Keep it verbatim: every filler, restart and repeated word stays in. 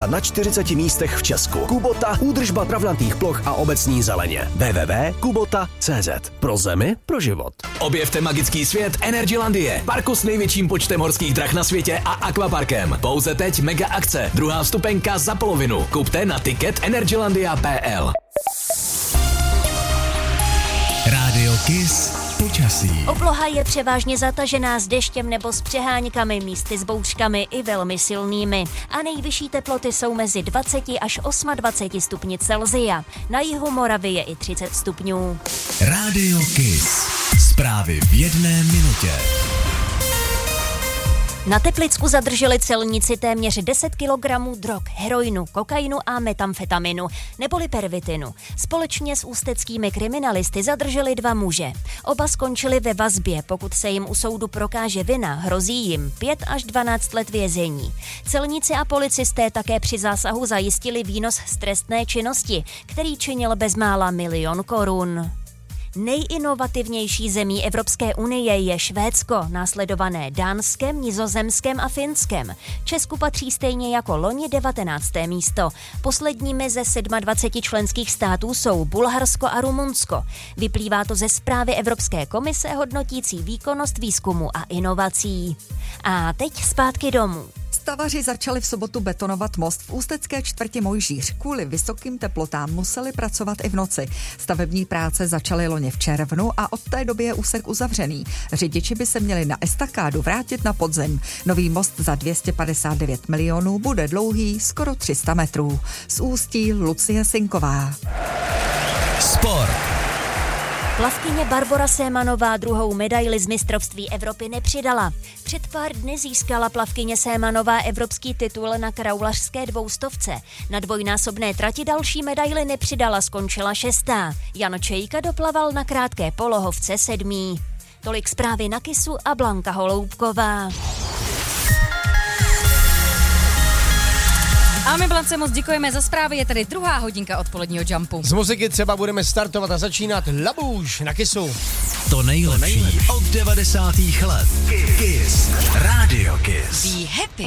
na čtyřiceti místech v Česku. Kubota, údržba travnatých ploch a obecní zeleně. w w w tečka kubota tečka cé zet. Pro zemi, pro život. Objevte magický svět Energylandie, parku s největším počtem horských drah na světě a akvaparkem. Pouze teď mega akce, druhá vstupenka za polovinu. Kupte na ticket energylandia tečka p l. Rádio Kiss počasí. Obloha je převážně zatažená s deštěm nebo s přeháňkami, místy s bouřkami i velmi silnými. A nejvyšší teploty jsou mezi dvaceti až dvaceti osmi stupni Celsia. Na jihu Moravy je i třicet stupňů. Rádio Kiss. Zprávy v jedné minutě. Na Teplicku zadrželi celníci téměř deset kilogramů drog, heroinu, kokainu a metamfetaminu, neboli pervitinu. Společně s ústeckými kriminalisty zadrželi dva muže. Oba skončili ve vazbě, pokud se jim u soudu prokáže vina, hrozí jim pět až dvanáct let vězení. Celníci a policisté také při zásahu zajistili výnos z trestné činnosti, který činil bezmála milion korun. Nejinovativnější zemí Evropské unie je Švédsko, následované Dánskem, Nizozemskem a Finskem. Česku patří stejně jako loni devatenácté místo. Posledními ze dvaceti sedmi členských států jsou Bulharsko a Rumunsko. Vyplývá to ze zprávy Evropské komise hodnotící výkonnost výzkumu a inovací. A teď zpátky domů. Stavaři začali v sobotu betonovat most v ústecké čtvrti Mojžíř. Kvůli vysokým teplotám museli pracovat i v noci. Stavební práce začaly loni v červnu a od té doby je úsek uzavřený. Řidiči by se měli na estakádu vrátit na podzem. Nový most za dvě stě padesát devět milionů bude dlouhý skoro tři sta metrů. Z Ústí Lucie Sinková. Sport. Plavkyně Barbora Sémanová druhou medaili z mistrovství Evropy nepřidala. Před pár dny získala plavkyně Sémanová evropský titul na kraulařské dvoustovce. Na dvojnásobné trati další medaili nepřidala, skončila šestá. Jan Čejka doplaval na krátké polohovce sedmý. Tolik zprávy na Kissu a Blanka Holoubková. A my, Blance, moc děkujeme za zprávy, je tady druhá hodinka odpoledního Jumpu. Z muziky třeba budeme startovat a začínat Labouš na Kissu. To nejlepší od devadesátých let. Kiss. Rádio Kiss. Be happy.